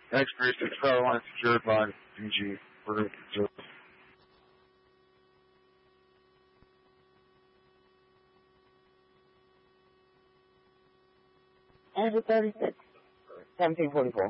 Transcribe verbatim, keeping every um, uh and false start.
Next three six power line secured by D G. We're going to do Angel thirty-six, seventeen forty-four.